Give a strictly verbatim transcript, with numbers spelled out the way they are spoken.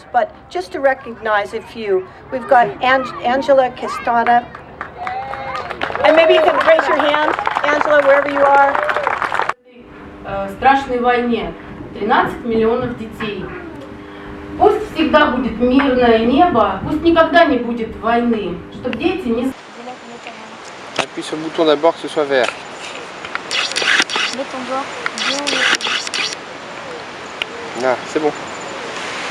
names, but just to recognize a few. We've got Ang Angela Questada. And maybe you can raise your hand, Angela, wherever you are. В страшной войне тринадцать миллионов детей. Пусть всегда будет мирное небо, пусть никогда не будет войны, чтобы дети не... Appuie sur le bouton d'abord que ce soit vert. Là, c'est bon.